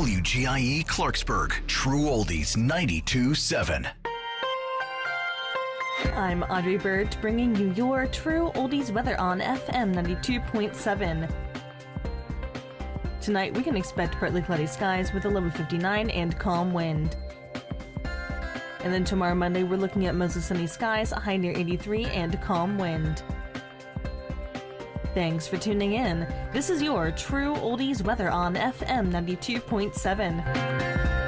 WGIE Clarksburg, True Oldies 92.7. I'm Audrey Bird, bringing you your True Oldies weather on FM 92.7. Tonight we can expect partly cloudy skies with a low of 59 and calm wind. And then tomorrow Monday we're looking at mostly sunny skies, a high near 83 and calm wind. Thanks for tuning in. This is your True Oldies weather on FM 92.7.